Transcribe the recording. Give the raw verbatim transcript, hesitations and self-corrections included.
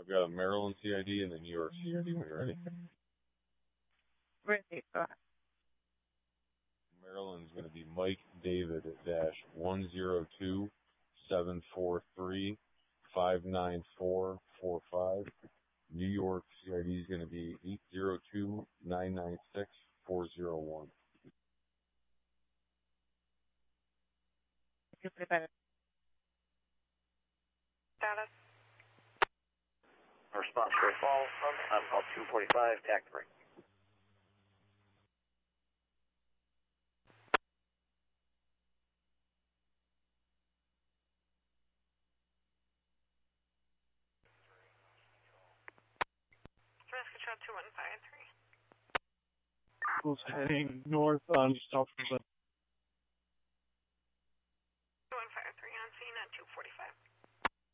I've got a Maryland C I D and a New York C I D when you're ready. Ready, go ahead. Maryland's going to be Mike David dash one zero two seven four three five nine four four five. New York C I D is going to be eight zero two nine nine six four zero one. Status. Response for fall from I'm call two forty-five, tact break. Risk control two one five three. Eagles heading north on South River. two one five three on scene at two forty-five.